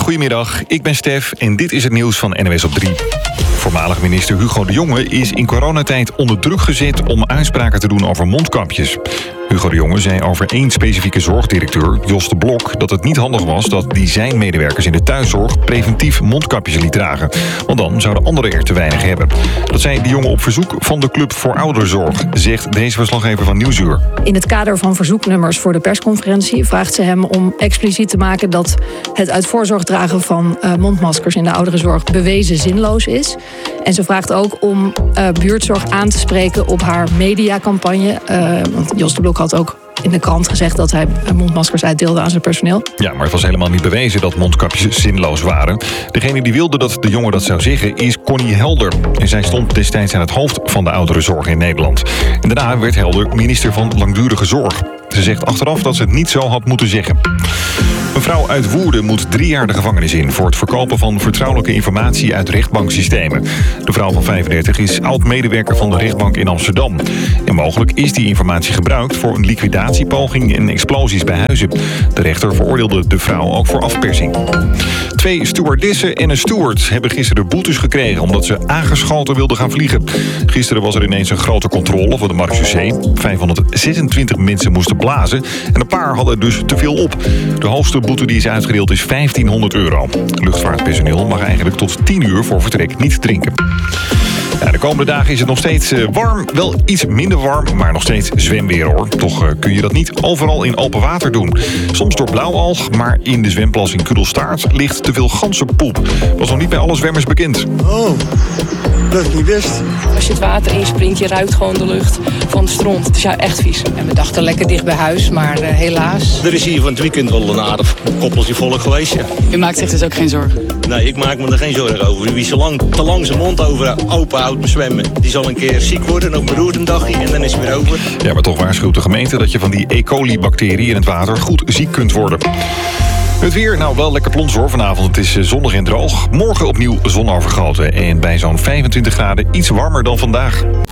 Goedemiddag, ik ben Stef en dit is het nieuws van NOS op 3. Voormalig minister Hugo de Jonge is in coronatijd onder druk gezet om uitspraken te doen over mondkapjes. Hugo de Jonge zei over één specifieke zorgdirecteur, Jos de Blok, dat het niet handig was dat die zijn medewerkers in de thuiszorg preventief mondkapjes liet dragen. Want dan zouden anderen er te weinig hebben. Dat zei de Jonge op verzoek van de Club voor Ouderenzorg, zegt deze verslaggever van Nieuwsuur. In het kader van verzoeknummers voor de persconferentie vraagt ze hem om expliciet te maken dat het uit voorzorg dragen van mondmaskers in de ouderenzorg bewezen zinloos is. En ze vraagt ook om buurtzorg aan te spreken op haar mediacampagne. Want Jos de Blok had ook in de krant gezegd dat hij mondmaskers uitdeelde aan zijn personeel. Ja, maar het was helemaal niet bewezen dat mondkapjes zinloos waren. Degene die wilde dat de Jonge dat zou zeggen is Connie Helder. En zij stond destijds aan het hoofd van de ouderenzorg in Nederland. En daarna werd Helder minister van Langdurige Zorg. Ze zegt achteraf dat ze het niet zo had moeten zeggen. Een vrouw uit Woerden moet 3 jaar de gevangenis in voor het verkopen van vertrouwelijke informatie uit rechtbanksystemen. De vrouw van 35 is oud-medewerker van de rechtbank in Amsterdam. En mogelijk is die informatie gebruikt voor een liquidatiepoging en explosies bij huizen. De rechter veroordeelde de vrouw ook voor afpersing. 2 stewardessen en een steward hebben gisteren boetes gekregen omdat ze aangeschoten wilden gaan vliegen. Gisteren was er ineens een grote controle voor de marechaussee. 526 mensen moesten blazen en een paar hadden dus te veel op. De hoogste boete die is uitgedeeld is €1500. Luchtvaartpersoneel mag eigenlijk tot 10 uur voor vertrek niet drinken. Ja, de komende dagen is het nog steeds warm. Wel iets minder warm, maar nog steeds zwemweer hoor. Toch kun je dat niet overal in open water doen. Soms door blauwalg, maar in de zwemplas in Kudelstaart ligt te veel ganzenpoep. Was nog niet bij alle zwemmers bekend. Oh, dat is niet best. Als je het water inspringt, je ruikt gewoon de lucht van de stront. Het is ja echt vies. En we dachten lekker dicht bij huis, maar helaas. Er is hier van het weekend wel een aardig koppeltje volk geweest, ja. U maakt zich dus ook geen zorgen? Nee, ik maak me er geen zorgen over. Wie te lang zijn mond open houdt met zwemmen, die zal een keer ziek worden, ook beroerd een dagje en dan is het weer over. Ja, maar toch waarschuwt de gemeente dat je van die E. coli-bacterie in het water goed ziek kunt worden. Het weer, nou wel lekker plons hoor vanavond. Het is zonnig en droog. Morgen opnieuw zonovergoten en bij zo'n 25 graden iets warmer dan vandaag.